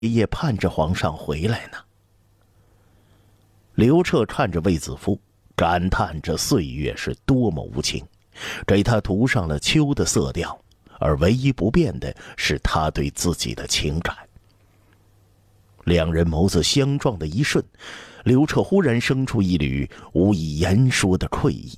也盼着皇上回来呢。刘彻看着卫子夫，感叹这岁月是多么无情，给他涂上了秋的色调，而唯一不变的是他对自己的情感。两人眸子相撞的一瞬，刘彻忽然生出一缕无以言说的愧意。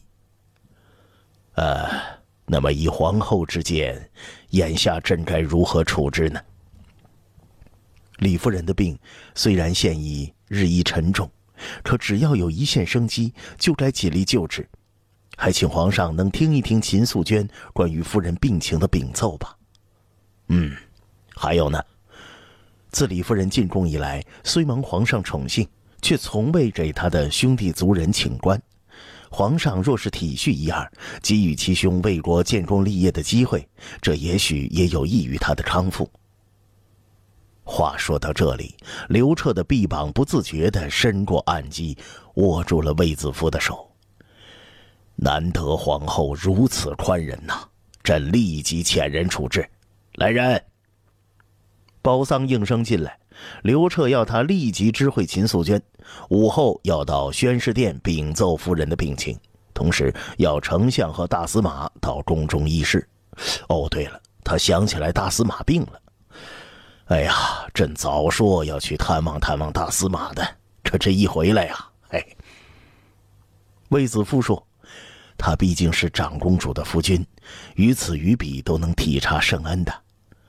那么以皇后之见，眼下朕该如何处置呢？李夫人的病虽然现已日益沉重，可只要有一线生机，就该尽力救治。还请皇上能听一听秦素娟关于夫人病情的禀奏吧。还有呢，自李夫人进宫以来，虽蒙皇上宠幸，却从未给他的兄弟族人请官。皇上若是体恤一二，给予其兄为国建功立业的机会，这也许也有益于他的康复。话说到这里，刘彻的臂膀不自觉地伸过暗机，握住了卫子夫的手。难得皇后如此宽仁呐，朕立即遣人处置。来人！包桑应声进来，刘彻要他立即知会秦素娟，午后要到宣示殿禀奏夫人的病情，同时要丞相和大司马到宫中议事。哦，对了，他想起来大司马病了。哎呀，朕早说要去探望探望大司马的，可这一回来呀，卫子夫说，他毕竟是长公主的夫君，于此于彼都能体察圣恩的。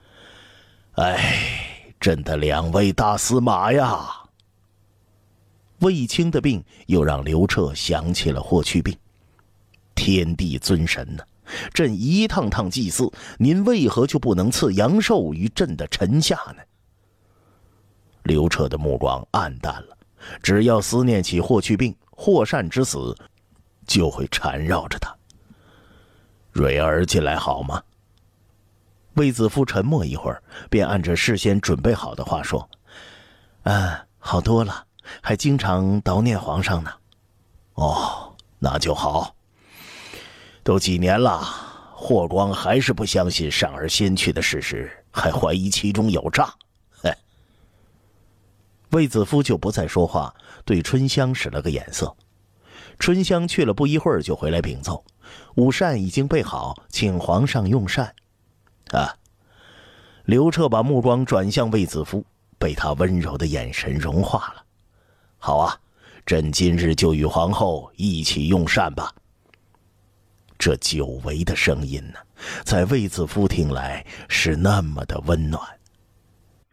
朕的两位大司马呀！卫青的病又让刘彻想起了霍去病。天地尊神呐，朕一趟趟祭祀，您为何就不能赐阳寿于朕的臣下呢？刘彻的目光暗淡了，只要思念起霍去病、霍善之死，就会缠绕着他。蕊儿进来好吗？卫子夫沉默一会儿，便按着事先准备好的话说：好多了，还经常悼念皇上呢。哦，那就好。都几年了，霍光还是不相信善儿先去的事实，还怀疑其中有诈。卫子夫就不再说话，对春香使了个眼色。春香去了不一会儿就回来禀奏，午膳已经备好，请皇上用膳。刘彻把目光转向卫子夫，被他温柔的眼神融化了。好啊，朕今日就与皇后一起用膳吧。这久违的声音呢，在卫子夫听来是那么的温暖。